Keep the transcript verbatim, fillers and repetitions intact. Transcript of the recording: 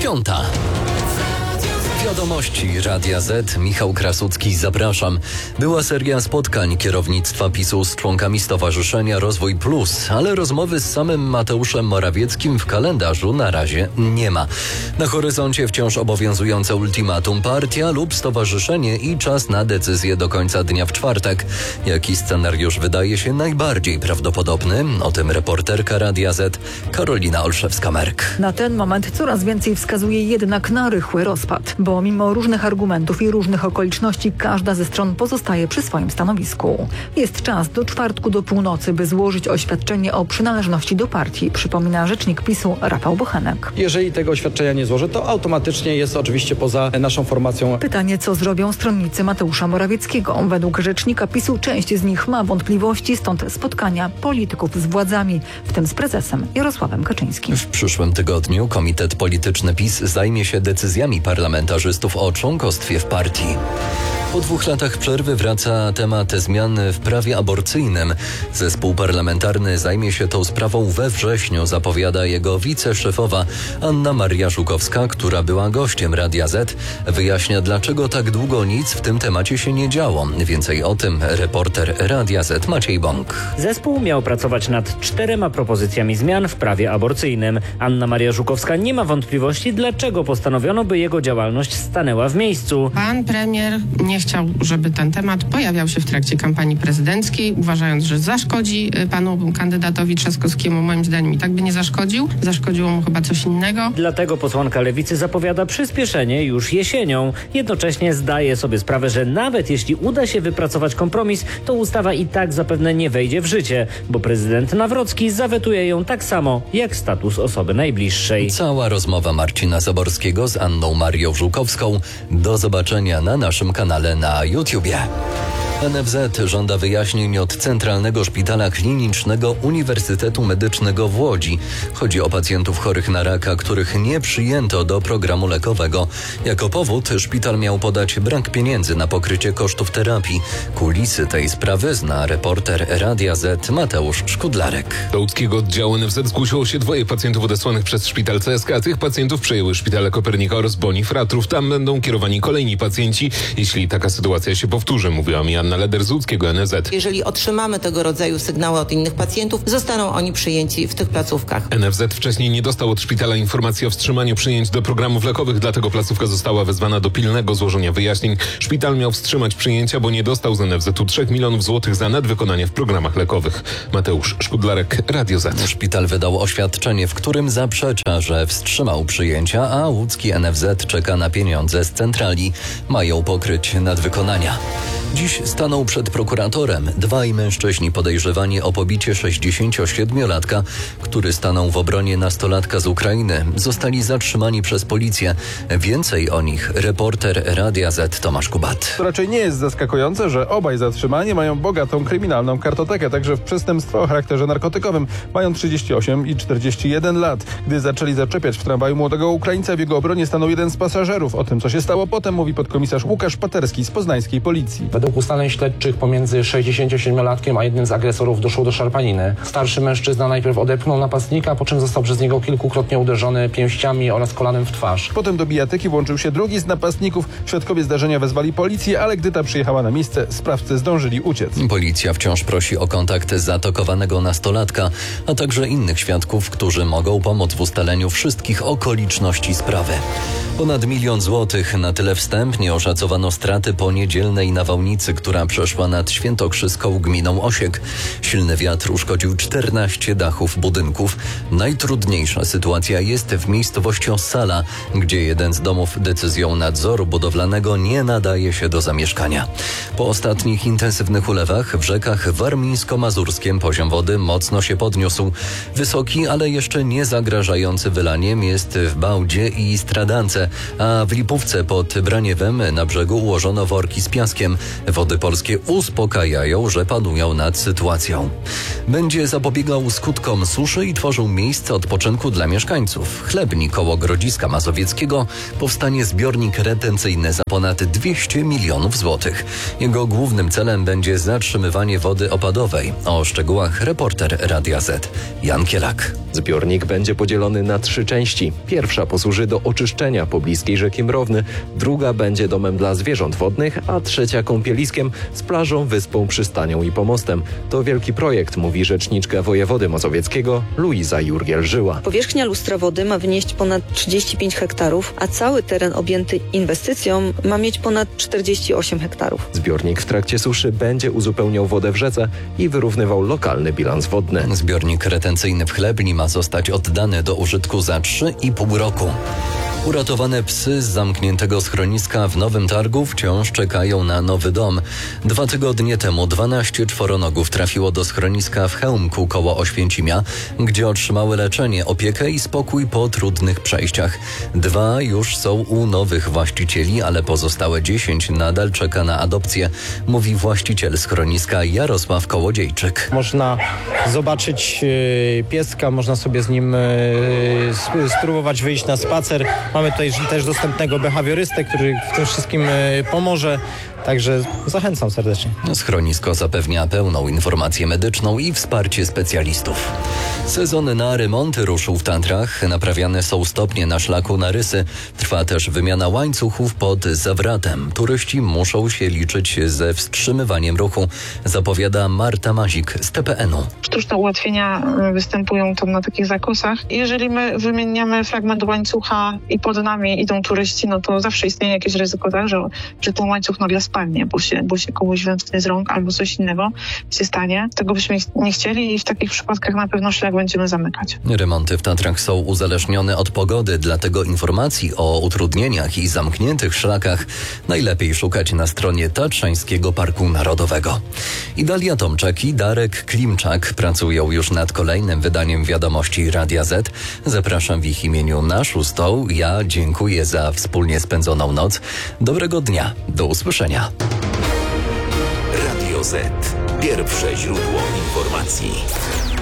Piąta. Wiadomości Radia Z. Michał Krasucki, zapraszam. Była seria spotkań kierownictwa PiSu z członkami Stowarzyszenia Rozwój Plus, ale rozmowy z samym Mateuszem Morawieckim w kalendarzu na razie nie ma. Na horyzoncie wciąż obowiązujące ultimatum, partia lub stowarzyszenie i czas na decyzję do końca dnia w czwartek. Jaki scenariusz wydaje się najbardziej prawdopodobny? O tym reporterka Radia Z Karolina Olszewska-Merk. Na ten moment coraz więcej wskazuje jednak na rychły rozpad, bo mimo różnych argumentów i różnych okoliczności każda ze stron pozostaje przy swoim stanowisku. Jest czas do czwartku do północy, by złożyć oświadczenie o przynależności do partii, przypomina rzecznik PiSu Rafał Bochenek. Jeżeli tego oświadczenia nie złoży, to automatycznie jest oczywiście poza naszą formacją. Pytanie, co zrobią stronnicy Mateusza Morawieckiego. Według rzecznika PiSu część z nich ma wątpliwości, stąd spotkania polityków z władzami, w tym z prezesem Jarosławem Kaczyńskim. W przyszłym tygodniu Komitet Polityczny PiS zajmie się decyzjami parlamentarzystów o członkostwie w partii. Po dwóch latach przerwy wraca temat zmian w prawie aborcyjnym. Zespół parlamentarny zajmie się tą sprawą we wrześniu, zapowiada jego wiceszefowa Anna Maria Żukowska, która była gościem Radia Z. Wyjaśnia, dlaczego tak długo nic w tym temacie się nie działo. Więcej o tym reporter Radia Z Maciej Bąk. Zespół miał pracować nad czterema propozycjami zmian w prawie aborcyjnym. Anna Maria Żukowska nie ma wątpliwości, dlaczego postanowiono, by jego działalność stanęła w miejscu. Pan premier nie chciał, żeby ten temat pojawiał się w trakcie kampanii prezydenckiej, uważając, że zaszkodzi panu kandydatowi Trzaskowskiemu. Moim zdaniem i tak by nie zaszkodził. Zaszkodziło mu chyba coś innego. Dlatego posłanka Lewicy zapowiada przyspieszenie już jesienią. Jednocześnie zdaje sobie sprawę, że nawet jeśli uda się wypracować kompromis, to ustawa i tak zapewne nie wejdzie w życie, bo prezydent Nawrocki zawetuje ją tak samo jak status osoby najbliższej. Cała rozmowa Marcina Zaborskiego z Anną Marią Żukowską. Do zobaczenia na naszym kanale na YouTubie. N F Z żąda wyjaśnień od Centralnego Szpitala Klinicznego Uniwersytetu Medycznego w Łodzi. Chodzi o pacjentów chorych na raka, których nie przyjęto do programu lekowego. Jako powód szpital miał podać brak pieniędzy na pokrycie kosztów terapii. Kulisy tej sprawy zna reporter Radia Z Mateusz Szkudlarek. Do łódzkiego oddziału N F Z zgłosiło się dwoje pacjentów odesłanych przez szpital C S K. Tych pacjentów przejęły szpitale Kopernika oraz Bonifratrów. Tam będą kierowani kolejni pacjenci, jeśli taka sytuacja się powtórzy, mówiła mi Anna Leder z łódzkiego N F Z. Jeżeli otrzymamy tego rodzaju sygnały od innych pacjentów, zostaną oni przyjęci w tych placówkach. N F Z wcześniej nie dostał od szpitala informacji o wstrzymaniu przyjęć do programów lekowych, dlatego placówka została wezwana do pilnego złożenia wyjaśnień. Szpital miał wstrzymać przyjęcia, bo nie dostał z N F Z-u trzech milionów złotych za nadwykonanie w programach lekowych. Mateusz Szkudlarek, Radio Z. Szpital wydał oświadczenie, w którym zaprzecza, że wstrzymał przyjęcia, a łódzki N F Z czeka na pieniądze z centrali. Mają pokryć nadwykonania. Dziś stanął przed prokuratorem dwaj mężczyźni podejrzewani o pobicie sześćdziesięciosiedmiolatka, który stanął w obronie nastolatka z Ukrainy. Zostali zatrzymani przez policję. Więcej o nich reporter Radia Z Tomasz Kubat. To raczej nie jest zaskakujące, że obaj zatrzymani mają bogatą kryminalną kartotekę, także w przestępstwa o charakterze narkotykowym. Mają trzydzieści osiem i czterdzieści jeden lat. Gdy zaczęli zaczepiać w tramwaju młodego Ukraińca, w jego obronie stanął jeden z pasażerów. O tym, co się stało potem, mówi podkomisarz Łukasz Paterski z poznańskiej policji. Według ustaleń śledczych pomiędzy sześćdziesięciosiedmiolatkiem a jednym z agresorów doszło do szarpaniny. Starszy mężczyzna najpierw odepchnął napastnika, po czym został przez niego kilkukrotnie uderzony pięściami oraz kolanem w twarz. Potem do bijatyki włączył się drugi z napastników. Świadkowie zdarzenia wezwali policję, ale gdy ta przyjechała na miejsce, sprawcy zdążyli uciec. Policja wciąż prosi o kontakt zaatakowanego nastolatka, a także innych świadków, którzy mogą pomóc w ustaleniu wszystkich okoliczności sprawy. Ponad milion złotych, na tyle wstępnie oszacowano straty po niedzielnej nawałnicy, która przeszła nad świętokrzyską gminą Osiek. Silny wiatr uszkodził czternaście dachów budynków. Najtrudniejsza sytuacja jest w miejscowości Ossala, gdzie jeden z domów decyzją nadzoru budowlanego nie nadaje się do zamieszkania. Po ostatnich intensywnych ulewach w rzekach warmińsko-mazurskiem poziom wody mocno się podniósł. Wysoki, ale jeszcze nie zagrażający wylaniem jest w Bałdzie i Stradance. wodę, a w Lipówce pod Braniewem na brzegu ułożono worki z piaskiem. Wody polskie uspokajają, że panują nad sytuacją. Będzie zapobiegał skutkom suszy i tworzył miejsce odpoczynku dla mieszkańców. Chlebni koło Grodziska Mazowieckiego powstanie zbiornik retencyjny za ponad dwieście milionów złotych. Jego głównym celem będzie zatrzymywanie wody opadowej. O szczegółach reporter Radia Z Jan Kielak. Zbiornik będzie podzielony na trzy części. Pierwsza posłuży do oczyszczenia pobliskiej rzeki Mrowny, druga będzie domem dla zwierząt wodnych, a trzecia kąpieliskiem z plażą, wyspą, przystanią i pomostem. To wielki projekt, mówi rzeczniczka wojewody mazowieckiego Luiza Jurgiel-Żyła. Powierzchnia lustra wody ma wynieść ponad trzydzieści pięć hektarów, a cały teren objęty inwestycją ma mieć ponad czterdzieści osiem hektarów. Zbiornik w trakcie suszy będzie uzupełniał wodę w rzece i wyrównywał lokalny bilans wodny. Zbiornik retencyjny w Chlebni ma zostać oddany do użytku za trzy i pół roku. Uratowane psy z zamkniętego schroniska w Nowym Targu wciąż czekają na nowy dom. Dwa tygodnie temu dwanaście czworonogów trafiło do schroniska w Chełmku koło Oświęcimia, gdzie otrzymały leczenie, opiekę i spokój po trudnych przejściach. Dwa już są u nowych właścicieli, ale pozostałe dziesięć nadal czeka na adopcję, mówi właściciel schroniska Jarosław Kołodziejczyk. Można zobaczyć yy, pieska, można sobie z nim yy, spróbować wyjść na spacer. Mamy tutaj też dostępnego behawiorystę, który w tym wszystkim pomoże. Także zachęcam serdecznie. Schronisko zapewnia pełną informację medyczną i wsparcie specjalistów. Sezon na remonty ruszył w Tatrach. Naprawiane są stopnie na szlaku na Rysy. Trwa też wymiana łańcuchów pod Zawratem. Turyści muszą się liczyć ze wstrzymywaniem ruchu, zapowiada Marta Mazik z T P N u. Sztuczne ułatwienia występują tam na takich zakosach. Jeżeli my wymieniamy fragment łańcucha i pod nami idą turyści, no to zawsze istnieje jakieś ryzyko, tak, że, że ten łańcuch nagle spadnie, bo się, bo się komuś wymknie z rąk albo coś innego się stanie. Tego byśmy nie chcieli i w takich przypadkach na pewno szlak będziemy zamykać. Remonty w Tatrach są uzależnione od pogody, dlatego informacji o utrudnieniach i zamkniętych szlakach najlepiej szukać na stronie Tatrzańskiego Parku Narodowego. Idalia Tomczak i Darek Klimczak pracują już nad kolejnym wydaniem wiadomości Radia Z. Zapraszam w ich imieniu na szóstą. Ja dziękuję za wspólnie spędzoną noc. Dobrego dnia. Do usłyszenia. Radio Z. Pierwsze źródło informacji.